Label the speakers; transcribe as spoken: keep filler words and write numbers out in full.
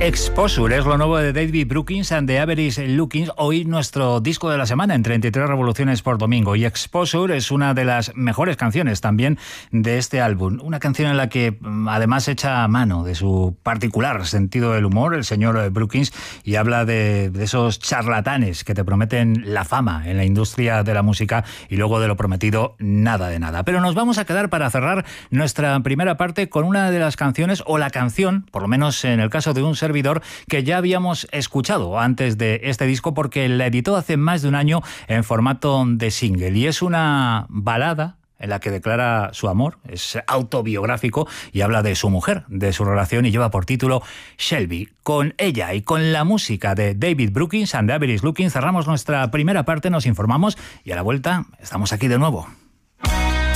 Speaker 1: Exposure es lo nuevo de David Brookings and the Average Lookings. Hoy nuestro disco de la semana en treinta y tres revoluciones por domingo. Y Exposure es una de las mejores canciones también de este álbum. Una canción en la que además echa mano de su particular sentido del humor el señor Brookings y habla de, de esos charlatanes que te prometen la fama en la industria de la música y luego de lo prometido nada de nada. Pero nos vamos a quedar para cerrar nuestra primera parte con una de las canciones o la canción, por lo menos en el caso de un servidor, que ya habíamos escuchado antes de este disco porque la editó hace más de un año en formato de single y es una balada en la que declara su amor, es autobiográfico y habla de su mujer, de su relación y lleva por título Shelby. Con ella y con la música de David Brookings and the Average Lookings cerramos nuestra primera parte, nos informamos y a la vuelta estamos aquí de nuevo.